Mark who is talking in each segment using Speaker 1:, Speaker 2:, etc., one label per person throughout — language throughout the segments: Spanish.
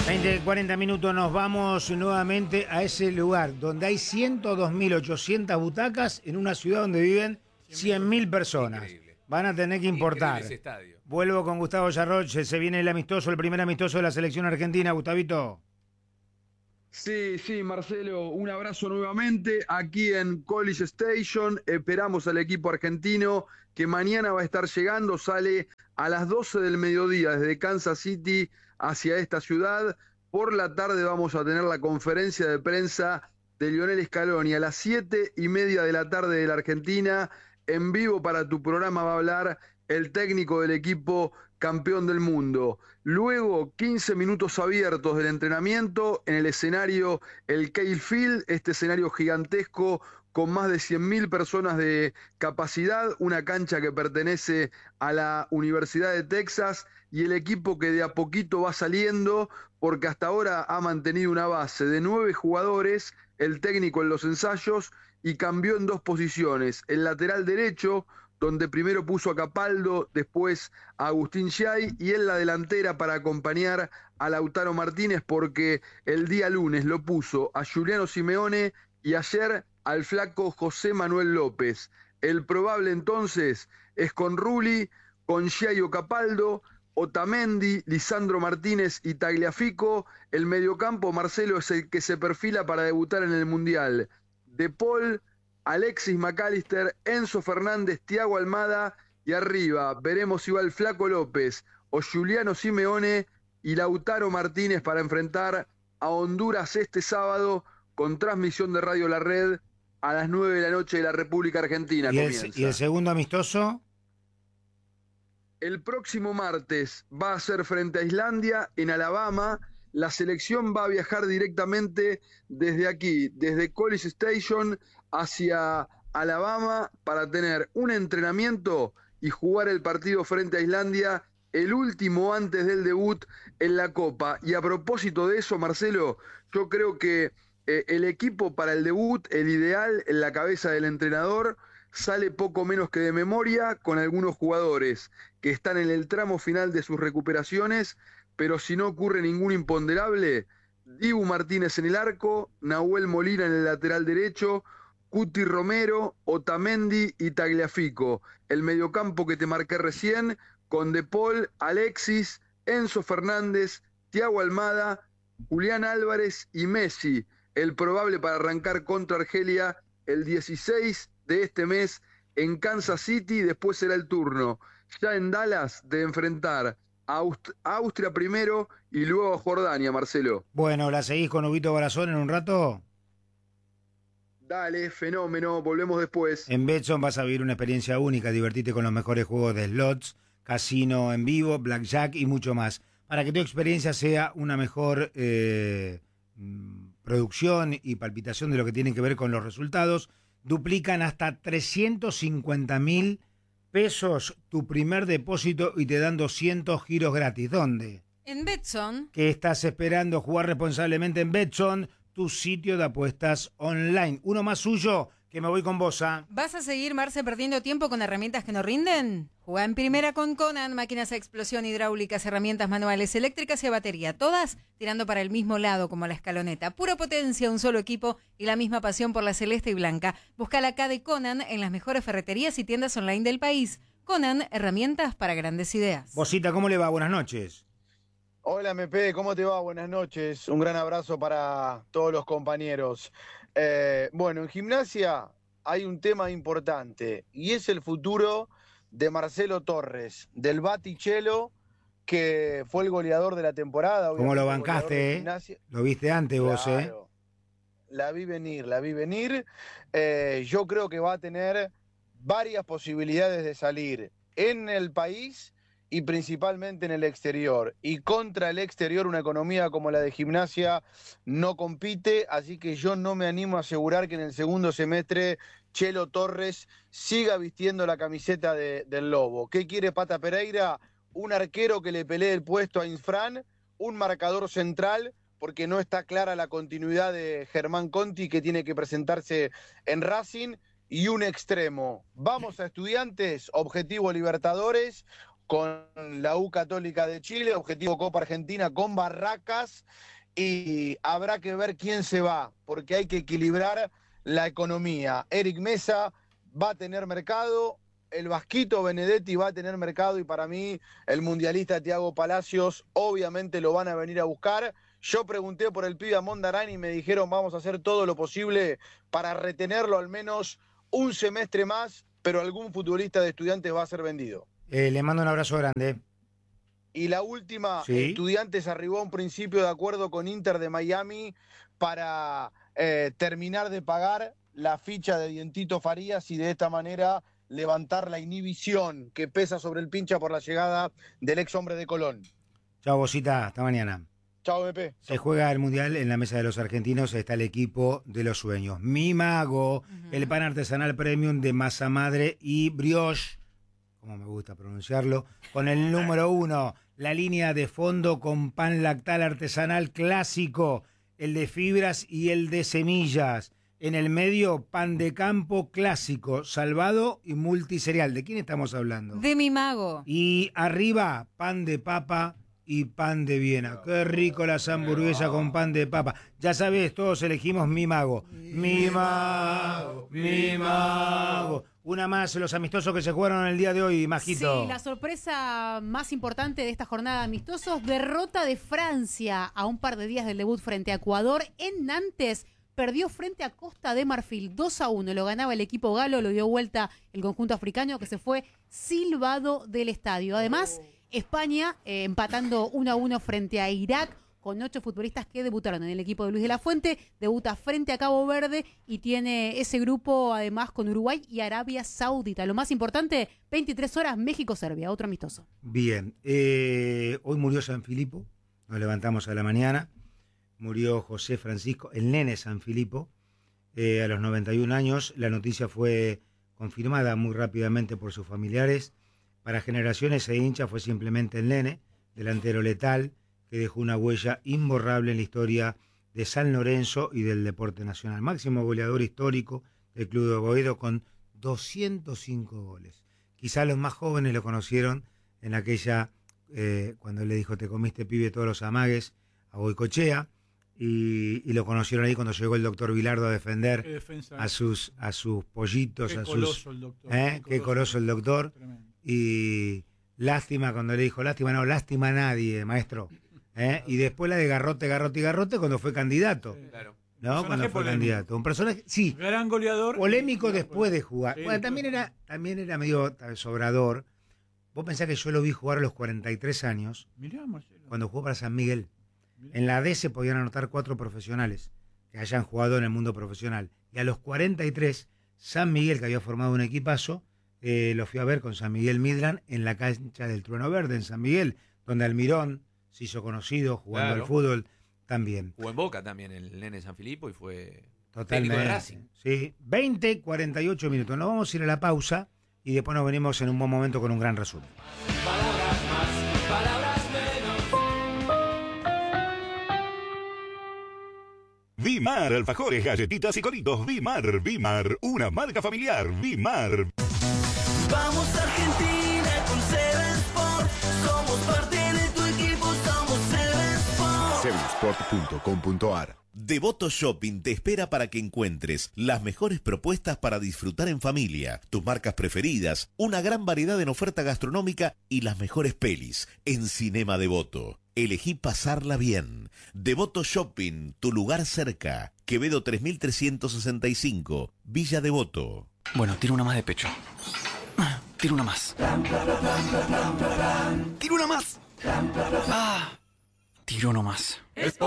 Speaker 1: 20-40 minutos nos vamos nuevamente a ese lugar donde hay 102.800 butacas en una ciudad donde viven 100.000 personas.
Speaker 2: Increíble.
Speaker 1: Van a tener que importar.
Speaker 2: Increíble ese estadio.
Speaker 1: Vuelvo con Gustavo Yarroche, se viene el amistoso, el primer amistoso de la selección argentina, Gustavito.
Speaker 3: Sí, Marcelo, un abrazo nuevamente aquí en College Station. Esperamos al equipo argentino que mañana va a estar llegando, sale a las 12 del mediodía desde Kansas City hacia esta ciudad. Por la tarde vamos a tener la conferencia de prensa de Lionel Scaloni. A las 7:30 de la tarde de la Argentina, en vivo para tu programa va a hablar el técnico del equipo campeón del mundo. Luego, 15 minutos abiertos del entrenamiento en el escenario, el Cale Field, este escenario gigantesco con más de 100.000 personas de capacidad, una cancha que pertenece a la Universidad de Texas y el equipo que de a poquito va saliendo porque hasta ahora ha mantenido una base de 9 jugadores, el técnico en los ensayos, y cambió en 2 posiciones, el lateral derecho, donde primero puso a Capaldo, después a Agustín Giai, y en la delantera para acompañar a Lautaro Martínez, porque el día lunes lo puso a Giuliano Simeone y ayer al flaco José Manuel López. El probable entonces es con Rulli, con Giai o Capaldo, Otamendi, Lisandro Martínez y Tagliafico. El mediocampo, Marcelo, es el que se perfila para debutar en el Mundial. De Paul, Alexis McAllister, Enzo Fernández, Thiago Almada, y arriba veremos si va el Flaco López o Giuliano Simeone y Lautaro Martínez para enfrentar a Honduras este sábado con transmisión de Radio La Red a las 9 de la noche de la República Argentina.
Speaker 1: ¿Y el segundo amistoso?
Speaker 3: El próximo martes va a ser frente a Islandia en Alabama. La selección va a viajar directamente desde aquí, desde College Station hacia Alabama para tener un entrenamiento y jugar el partido frente a Islandia, el último antes del debut en la Copa. Y a propósito de eso, Marcelo, yo creo que el equipo para el debut, el ideal en la cabeza del entrenador, sale poco menos que de memoria, con algunos jugadores que están en el tramo final de sus recuperaciones, pero si no ocurre ningún imponderable, Dibu Martínez en el arco, Nahuel Molina en el lateral derecho, Cuti Romero, Otamendi y Tagliafico. El mediocampo que te marqué recién, con De Paul, Alexis, Enzo Fernández, Thiago Almada, Julián Álvarez y Messi. El probable para arrancar contra Argelia el 16 de este mes en Kansas City. Después será el turno, ya en Dallas, de enfrentar a Austria primero y luego a Jordania, Marcelo.
Speaker 1: Bueno, ¿la seguís con Huguito Barazón en un rato?
Speaker 3: Dale, fenómeno, volvemos después.
Speaker 1: En Betson vas a vivir una experiencia única, divertirte con los mejores juegos de slots, casino en vivo, blackjack y mucho más. Para que tu experiencia sea una mejor producción y palpitación de lo que tiene que ver con los resultados, duplican hasta 350.000 pesos tu primer depósito y te dan 200 giros gratis. ¿Dónde?
Speaker 4: En Betson.
Speaker 1: ¿Qué estás esperando? Jugar responsablemente en Betson, tu sitio de apuestas online. Uno más suyo, que me voy con vos, ¿ah?
Speaker 4: ¿Vas a seguir, Marce, perdiendo tiempo con herramientas que no rinden? Jugá en primera con Conan, máquinas a explosión, hidráulicas, herramientas manuales, eléctricas y a batería, todas tirando para el mismo lado como la escaloneta. Pura potencia, un solo equipo y la misma pasión por la celeste y blanca. Buscala acá de Conan en las mejores ferreterías y tiendas online del país. Conan, herramientas para grandes ideas.
Speaker 1: Bosita, ¿cómo le va? Buenas noches.
Speaker 5: Hola MP, ¿cómo te va? Buenas noches. Un gran abrazo para todos los compañeros. Bueno, en Gimnasia hay un tema importante y es el futuro de Marcelo Torres, del Batichelo, que fue el goleador de la temporada.
Speaker 1: ¿Cómo lo bancaste, Lo viste antes vos,
Speaker 5: claro. La vi venir. Yo creo que va a tener varias posibilidades de salir en el país y principalmente en el exterior. Y contra el exterior una economía como la de Gimnasia no compite, así que yo no me animo a asegurar que en el segundo semestre Chelo Torres siga vistiendo la camiseta del Lobo. ¿Qué quiere Pata Pereira? Un arquero que le pelee el puesto a Infran, un marcador central, porque no está clara la continuidad de Germán Conti, que tiene que presentarse en Racing, y un extremo. Vamos a Estudiantes, objetivo Libertadores, con la U Católica de Chile, objetivo Copa Argentina con Barracas, y habrá que ver quién se va, porque hay que equilibrar la economía. Eric Mesa va a tener mercado, el Vasquito Benedetti va a tener mercado, y para mí el mundialista Thiago Palacios obviamente lo van a venir a buscar. Yo pregunté por el pibe Mondarán y me dijeron vamos a hacer todo lo posible para retenerlo al menos un semestre más, pero algún futbolista de Estudiantes va a ser vendido.
Speaker 1: Le mando un abrazo grande.
Speaker 5: Y la última,
Speaker 1: ¿Sí?
Speaker 5: Estudiantes arribó a un principio de acuerdo con Inter de Miami para terminar de pagar la ficha de Dientito Farías y de esta manera levantar la inhibición que pesa sobre el pincha por la llegada del ex hombre de Colón.
Speaker 1: Chao, Bosita, hasta mañana.
Speaker 5: Chao, BP.
Speaker 1: Se juega el Mundial en la mesa de los argentinos, está el equipo de los sueños. Mi Mago, el pan artesanal premium de masa madre y brioche, como me gusta pronunciarlo, con el número 1, la línea de fondo con pan lactal artesanal clásico, el de fibras y el de semillas. En el medio, pan de campo clásico, salvado y multicereal. ¿De quién estamos hablando?
Speaker 4: De Mi Mago.
Speaker 1: Y arriba, pan de papa y pan de Viena. Qué rico las hamburguesas con pan de papa. Ya sabes, todos elegimos Mi Mago. Mi Mago, Mi Mago. Una más, los amistosos que se jugaron el día de hoy, Majito.
Speaker 2: Sí, la sorpresa más importante de esta jornada de amistosos, derrota de Francia a un par de días del debut frente a Ecuador en Nantes. Perdió frente a Costa de Marfil 2-1, lo ganaba el equipo galo, lo dio vuelta el conjunto africano que se fue silbado del estadio. Además, España empatando 1-1 frente a Irak con 8 futbolistas que debutaron en el equipo de Luis de la Fuente, debuta frente a Cabo Verde y tiene ese grupo además con Uruguay y Arabia Saudita. Lo más importante, 23 horas México-Serbia, otro amistoso.
Speaker 1: Bien, hoy murió San Filipo, nos levantamos a la mañana. Murió José Francisco, el nene San Filipo, a los 91 años. La noticia fue confirmada muy rápidamente por sus familiares. Para generaciones e hinchas fue simplemente el nene, delantero letal, que dejó una huella imborrable en la historia de San Lorenzo y del deporte nacional. Máximo goleador histórico del Club de Boedo con 205 goles. Quizá los más jóvenes lo conocieron en aquella, cuando le dijo te comiste pibe todos los amagues a Goicoechea. Y lo conocieron ahí cuando llegó el doctor Bilardo a defender a sus pollitos,
Speaker 6: qué
Speaker 1: a
Speaker 6: coloso
Speaker 1: sus...
Speaker 6: el doctor.
Speaker 1: Qué coloso el doctor.
Speaker 6: Tremendo.
Speaker 1: Y lástima cuando le dijo, lástima a nadie, maestro. Y después la de Garrote cuando fue candidato.
Speaker 6: Claro.
Speaker 1: ¿No? Cuando fue candidato. Un personaje, sí.
Speaker 6: Gran goleador.
Speaker 1: Polémico después de jugar.
Speaker 6: Sí,
Speaker 1: Bueno, también era medio sobrador. Vos pensás que yo lo vi jugar a los 43 años,
Speaker 6: Mirá, Marcelo.
Speaker 1: cuando jugó para San Miguel. En la D se podían anotar 4 profesionales que hayan jugado en el mundo profesional. Y a los 43, San Miguel, que había formado un equipazo, lo fui a ver con San Miguel Midland en la cancha del Trueno Verde, en San Miguel, donde Almirón se hizo conocido jugando al fútbol también.
Speaker 7: Jugó en Boca también el nene San Filipo y fue
Speaker 1: Totalmente.
Speaker 7: técnico de Racing.
Speaker 1: Sí, 20-48 minutos. Nos vamos a ir a la pausa y después nos venimos en un buen momento con un gran resumen.
Speaker 8: Palabras más, palabras menos.
Speaker 9: Vimar, alfajores, galletitas y coritos. Vimar, una marca familiar. Vimar.
Speaker 8: Vamos Argentina con Seven Sport. Somos parte de tu equipo, somos Seven Sport.
Speaker 10: Sevensport.com.ar.
Speaker 11: Devoto Shopping te espera para que encuentres las mejores propuestas para disfrutar en familia, tus marcas preferidas, una gran variedad en oferta gastronómica y las mejores pelis en Cinema Devoto. Elegí pasarla bien. Devoto Shopping, tu lugar cerca. Quevedo 3365, Villa Devoto.
Speaker 12: Bueno, tiro una más de pecho. Tiro una más. Tiro una más. Tiro no más.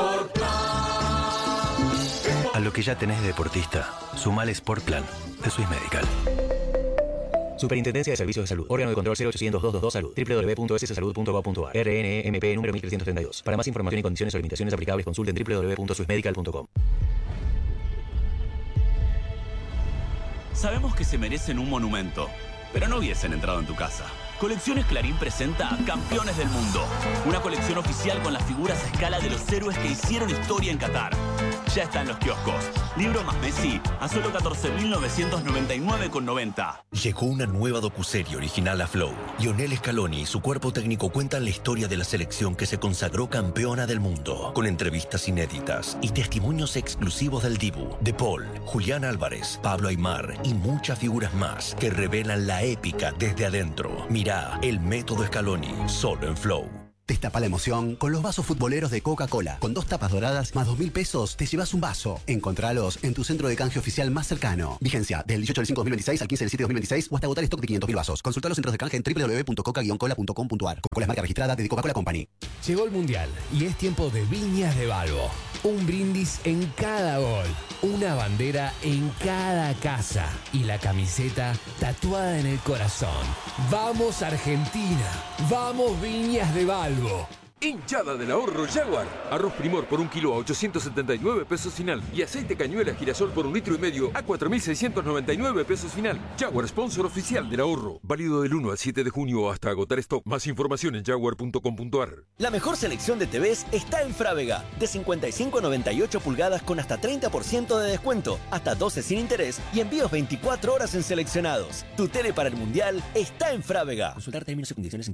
Speaker 12: A lo que ya tenés de deportista, sumale Sport Plan de Swiss Medical.
Speaker 13: Superintendencia de Servicios de Salud. Órgano de control 0800-222 Salud. www.ssalud.gov.ar. RNMP número 1332. Para más información y condiciones o limitaciones aplicables, consulten www.swissmedical.com.
Speaker 14: Sabemos que se merecen un monumento, pero no hubiesen entrado en tu casa.
Speaker 6: Colecciones Clarín presenta Campeones del Mundo. Una colección oficial con las figuras a escala de los héroes que hicieron historia en Qatar. Ya está en los kioscos. Libro más Messi a solo 14.999,90.
Speaker 12: Llegó una nueva docuserie original a Flow. Lionel Scaloni y su cuerpo técnico cuentan la historia de la selección que se consagró campeona del mundo, con entrevistas inéditas y testimonios exclusivos del Dibu, De Paul, Julián Álvarez, Pablo Aimar y muchas figuras más que revelan la épica desde adentro. Mirá El Método Scaloni, solo en Flow.
Speaker 14: Destapa la emoción con los vasos futboleros de Coca-Cola. Con 2 tapas doradas más 2.000 pesos te llevas un vaso. Encontralos en tu centro de canje oficial más cercano. Vigencia del 18 del 5/2026 al 15 del 7 de 2026 o hasta agotar stock de 500.000 vasos. Consulta los centros de canje en www.coca-cola.com.ar. Coca-Cola es marca registrada de Coca-Cola Company.
Speaker 15: Llegó el Mundial y es tiempo de Viñas de Balbo. Un brindis en cada gol, una bandera en cada casa y la camiseta tatuada en el corazón. ¡Vamos Argentina! ¡Vamos Viñas de Balbo!
Speaker 16: Hinchada del ahorro Jaguar. Arroz Primor por 1 kilo a 879 pesos final. Y aceite cañuela girasol por 1,5 litros a 4.699 pesos final. Jaguar, sponsor oficial del ahorro. Válido del 1 al 7 de junio hasta agotar stock. Más información en jaguar.com.ar.
Speaker 13: La mejor selección de TVs está en Frávega. De 55 a 98 pulgadas con hasta 30% de descuento. Hasta 12 sin interés y envíos 24 horas en seleccionados. Tu tele para el Mundial está en Frávega. Consultar términos y condiciones en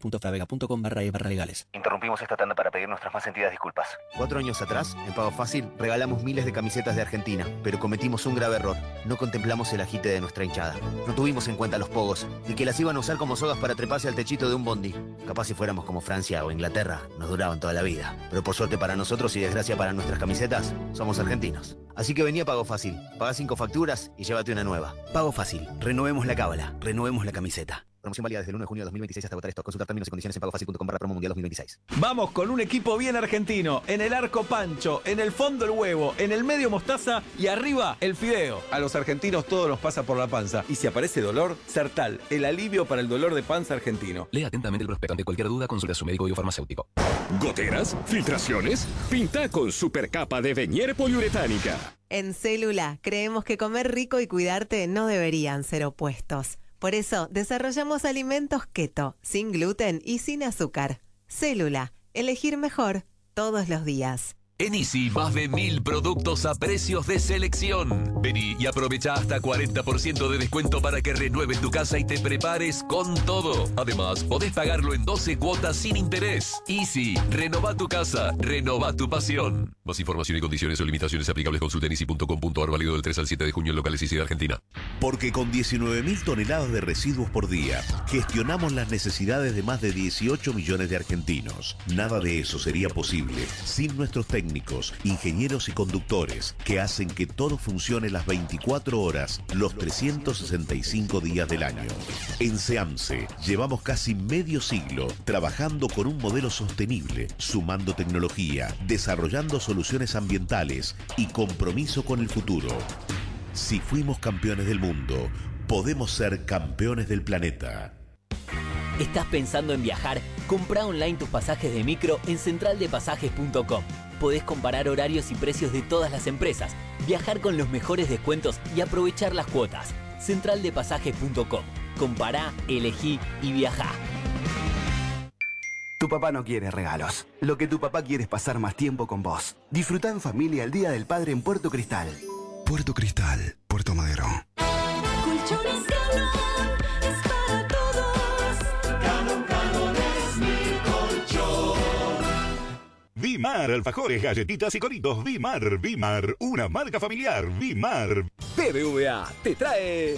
Speaker 13: www.fravega.com/legales.
Speaker 17: Interrumpimos esta tanda para pedir nuestras más sentidas disculpas. 4 años atrás, en Pago Fácil, regalamos miles de camisetas de Argentina, pero cometimos un grave error. No contemplamos el agite de nuestra hinchada. No tuvimos en cuenta los pogos y que las iban a usar como sogas para treparse al techito de un bondi. Capaz si fuéramos como Francia o Inglaterra, nos duraban toda la vida. Pero por suerte para nosotros y desgracia para nuestras camisetas, somos argentinos. Así que vení a Pago Fácil, paga 5 facturas y llévate una nueva. Pago Fácil, renovemos la cábala, renovemos la camiseta. Promoción válida desde el 1 de junio de 2026 hasta agotar stock. Consultar términos y condiciones en pagofacil.com/promo mundial 2026.
Speaker 18: Vamos con un equipo bien argentino. En el arco Pancho, en el fondo el huevo, en el medio mostaza y arriba el fideo. A los argentinos todo nos pasa por la panza. Y si aparece dolor, Sertal, el alivio para el dolor de panza argentino.
Speaker 12: Lea atentamente el prospecto. Ante cualquier duda, consulta a su médico o farmacéutico.
Speaker 19: ¿Goteras? ¿Filtraciones? Pinta con supercapa de Venier poliuretánica.
Speaker 20: En Célula creemos que comer rico y cuidarte no deberían ser opuestos. Por eso desarrollamos alimentos keto, sin gluten y sin azúcar. Célula, elegir mejor todos los días.
Speaker 21: En Easy, más de 1000 productos a precios de selección. Vení y aprovecha hasta 40% de descuento para que renueves tu casa y te prepares con todo. Además, podés pagarlo en 12 cuotas sin interés. Easy, renova tu casa, renova tu pasión. Más información y condiciones o limitaciones aplicables consulta en easy.com.ar, válido del 3 al 7 de junio en locales Easy de Argentina.
Speaker 11: Porque con 19.000 toneladas de residuos por día, gestionamos las necesidades de más de 18 millones de argentinos. Nada de eso sería posible sin nuestros técnicos, ingenieros y conductores que hacen que todo funcione las 24 horas, los 365 días del año. En SEAMSE llevamos casi medio siglo trabajando con un modelo sostenible, sumando tecnología, desarrollando soluciones ambientales y compromiso con el futuro. Si fuimos campeones del mundo, podemos ser campeones del planeta.
Speaker 13: ¿Estás pensando en viajar? Compra online tus pasajes de micro en centraldepasajes.com. Podés comparar horarios y precios de todas las empresas, viajar con los mejores descuentos y aprovechar las cuotas. Centraldepasajes.com. Compará, elegí y viajá.
Speaker 22: Tu papá no quiere regalos. Lo que tu papá quiere es pasar más tiempo con vos. Disfrutá en familia el Día del Padre en Puerto Cristal.
Speaker 10: Puerto Cristal, Puerto Madero.
Speaker 8: Colchones Galón es para todos. Galón es mi colchón.
Speaker 9: Vimar, alfajores, galletitas y coritos. Vimar, una marca familiar. Vimar.
Speaker 23: BBVA te trae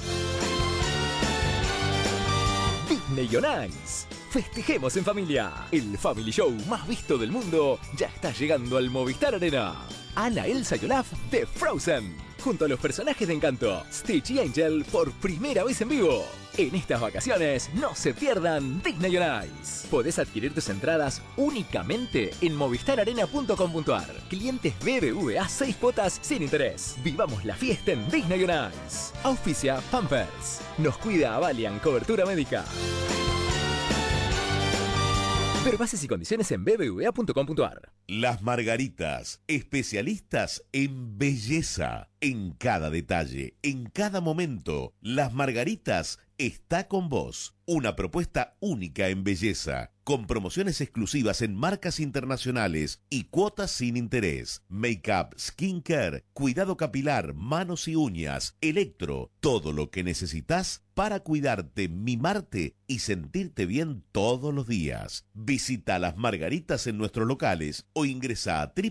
Speaker 23: Disney on Ice. Festejemos en familia. El Family Show más visto del mundo ya está llegando al Movistar Arena. Anna, Elsa y Olaf de Frozen, junto a los personajes de Encanto, Stitch y Angel por primera vez en vivo. En estas vacaciones no se pierdan Disney on Ice. Podés adquirir tus entradas únicamente en movistararena.com.ar. Clientes BBVA 6 cuotas sin interés. Vivamos la fiesta en Disney on Ice. Auspicia Pampers. Nos cuida Avalian Cobertura Médica. Ver bases y condiciones en bbva.com.ar.
Speaker 11: Las Margaritas, especialistas en belleza. En cada detalle, en cada momento, Las Margaritas está con vos. Una propuesta única en belleza, con promociones exclusivas en marcas internacionales y cuotas sin interés. Make-up, skincare, cuidado capilar, manos y uñas, electro, todo lo que necesitas para cuidarte, mimarte y sentirte bien todos los días. Visita Las Margaritas en nuestros locales o ingresa a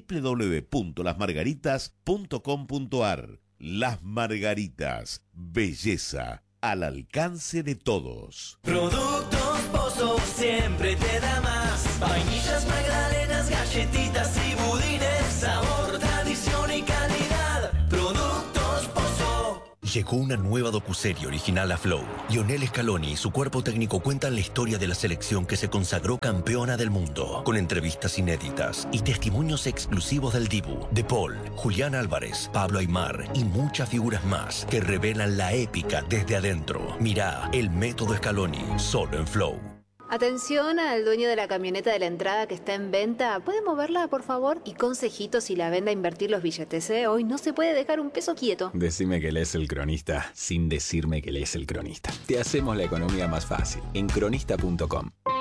Speaker 11: www.lasmargaritas.com.ar. Las Margaritas, belleza al alcance de todos.
Speaker 8: Productos Pozo siempre te da más. Vainillas, magdalenas, galletitas y budines. Sabor, tradición y calidad. Productos Pozo.
Speaker 12: Llegó una nueva docuserie original a Flow. Lionel Scaloni y su cuerpo técnico cuentan la historia de la selección que se consagró campeona del mundo, con entrevistas inéditas y testimonios exclusivos del Dibu, De Paul, Julián Álvarez, Pablo Aimar y muchas figuras más que revelan la épica desde adentro. Mirá El Método Scaloni, solo en Flow.
Speaker 3: Atención al dueño de la camioneta de la entrada que está en venta. ¿Puede moverla, por favor? Y consejitos si la vende a invertir los billetes, ¿eh? Hoy no se puede dejar un peso quieto.
Speaker 4: Decime que lees El Cronista sin decirme que lees El Cronista. Te hacemos la economía más fácil en cronista.com.